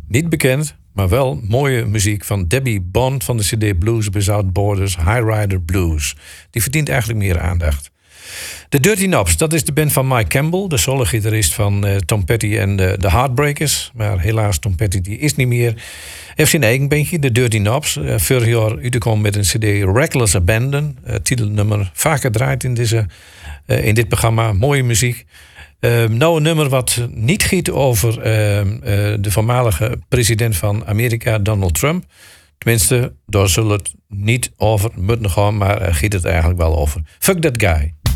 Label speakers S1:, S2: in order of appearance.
S1: Niet bekend, maar wel mooie muziek van Debbie Bond van de CD Blues Without Borders, High Rider Blues. Die verdient eigenlijk meer aandacht. De Dirty Knobs, dat is de band van Mike Campbell, de solo-gitarist van Tom Petty en de Heartbreakers. Maar helaas, Tom Petty die is niet meer. Hij heeft zijn eigen bandje, de Dirty Knobs. Vorig jaar uitgekomen met een CD Reckless Abandon. Titelnummer vaker draait in dit programma. Mooie muziek. Nou een nummer wat niet giet over de voormalige president van Amerika, Donald Trump. Tenminste, daar zullen het niet over moeten gaan, maar giet het eigenlijk wel over. Fuck that guy.